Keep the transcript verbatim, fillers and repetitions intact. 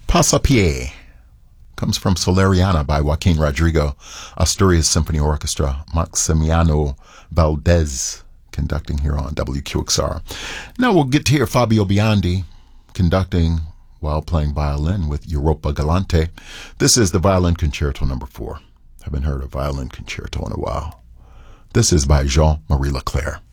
Pasapié comes from Soleriana by Joaquin Rodrigo, Asturias Symphony Orchestra, Maximiano Valdez conducting here on W Q X R. Now we'll get to hear Fabio Biondi conducting while playing violin with Europa Galante. This is the Violin Concerto number four. Haven't heard a violin concerto in a while. This is by Jean-Marie Leclerc.